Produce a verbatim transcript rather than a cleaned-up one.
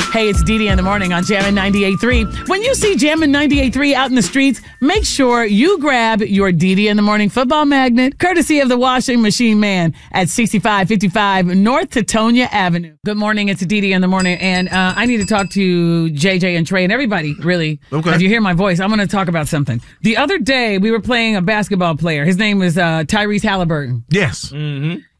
Hey, it's Dee Dee in the morning on Jammin' ninety-eight point three. When you see Jammin' ninety-eight point three out in the streets, make sure you grab your Dee Dee in the morning football magnet, courtesy of the washing machine man at sixty-five fifty-five North Tetonia Avenue. Good morning, it's Dee Dee in the morning, and uh, I need to talk to J J and Trey and everybody, really. Okay. If you hear my voice, I'm going to talk about something. The other day, we were playing a basketball player. His name was uh, Tyrese Halliburton. Yes. Mm-hmm.